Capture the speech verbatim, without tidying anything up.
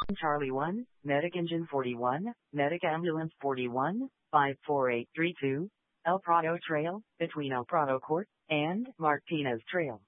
Charlie one, Medic Engine forty-one, Medic Ambulance forty-one, five four eight three two, El Prado Trail, between El Prado Court and Martinez Trail.